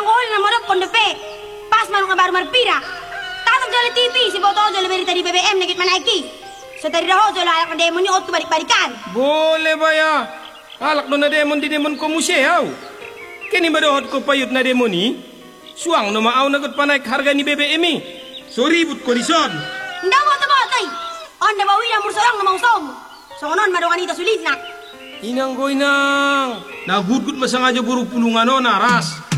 angkol na modok kondepe. Pas manong baru marpira. Tatang jale TV si boto jale beri tadi BBM negit manaiki. Setari daho jale alak na demon ni otu balik-balikan. Boleh ba ya? Alak do na demon di demon ko musyaw. Kini madohod ko payut na demon ni. Suang no maaw nagot panaik harga ni BBM ni. Sorry but kolison. Ndak mo tabatay. Anda bawi na mursorang na mausom. So non madongan ita sulit na. Inang ko inang. Nagudgud masangaja buru pulungan no naras.